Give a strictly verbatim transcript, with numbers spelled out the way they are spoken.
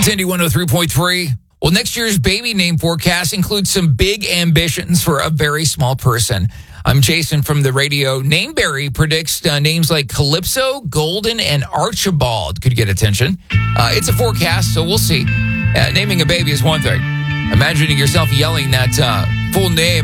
It's Indy one oh three point three. Well, next year's baby name forecast includes some big ambitions for a very small person. I'm Jason from the radio. Nameberry predicts uh, names like Calypso, Golden, and Archibald could get attention. Uh, it's a forecast, so we'll see. Uh, naming a baby is one thing. Imagining yourself yelling that uh, full name